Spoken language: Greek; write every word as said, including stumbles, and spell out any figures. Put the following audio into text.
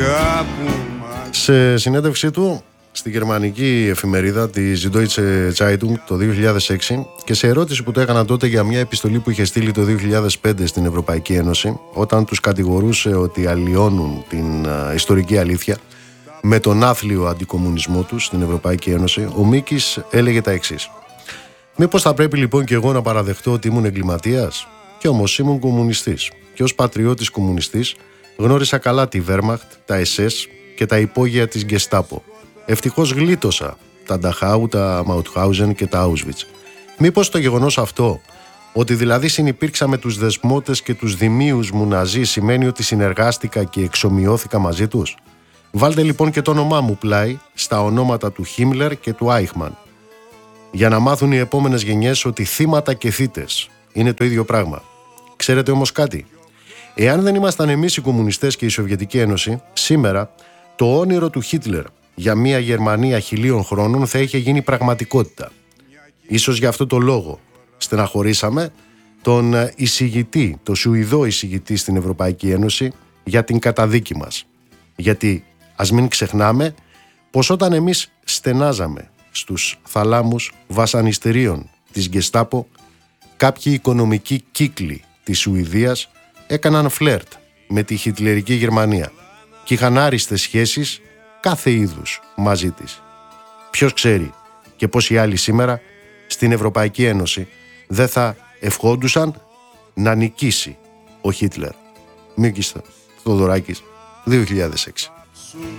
Σε συνέντευξή του στη γερμανική εφημερίδα τη Süddeutsche Zeitung το δύο χιλιάδες έξι και σε ερώτηση που το έκαναν τότε για μια επιστολή που είχε στείλει το δύο χιλιάδες πέντε στην Ευρωπαϊκή Ένωση, όταν τους κατηγορούσε ότι αλλοιώνουν την uh, ιστορική αλήθεια με τον άθλιο αντικομμουνισμό τους στην Ευρωπαϊκή Ένωση, ο Μίκης έλεγε τα εξής: «Μήπως θα πρέπει λοιπόν και εγώ να παραδεχτώ ότι ήμουν εγκληματίας? Κι όμως ήμουν κομμουνιστής και ως πατριώτης κομμουνιστής γνώρισα καλά τη Wehrmacht, τα ες ες και τα υπόγεια της Γκεστάπο. Ευτυχώς γλίτωσα τα Νταχάου, τα Μαουτχάουζεν και τα Auschwitz. Μήπως το γεγονός αυτό, ότι δηλαδή συνυπήρξα με τους δεσμότες και τους δημίους μου Ναζί, σημαίνει ότι συνεργάστηκα και εξομοιώθηκα μαζί τους? Βάλτε λοιπόν και το όνομά μου πλάι στα ονόματα του Χίμλερ και του Άιχμαν, για να μάθουν οι επόμενες γενιές ότι θύματα και θύτες είναι το ίδιο πράγμα. Ξέρετε όμως κάτι? Εάν δεν ήμασταν εμείς οι κομμουνιστές και η Σοβιετική Ένωση, σήμερα το όνειρο του Χίτλερ για μια Γερμανία χιλίων χρόνων θα είχε γίνει πραγματικότητα. Ίσως για αυτό το λόγο στεναχωρήσαμε τον εισηγητή, το Σουηδό εισηγητή στην Ευρωπαϊκή Ένωση για την καταδίκη μας. Γιατί ας μην ξεχνάμε πως όταν εμείς στενάζαμε στους θαλάμους βασανιστήριων της Γκεστάπο, κάποιοι οικονομικοί κύκλοι της Σουηδίας έκαναν φλερτ με τη χιτλερική Γερμανία και είχαν άριστες σχέσεις κάθε είδους μαζί της. Ποιος ξέρει και πόσοι άλλοι σήμερα στην Ευρωπαϊκή Ένωση δεν θα ευχόντουσαν να νικήσει ο Χίτλερ. Μίκης Θοδωράκης, δύο χιλιάδες έξι.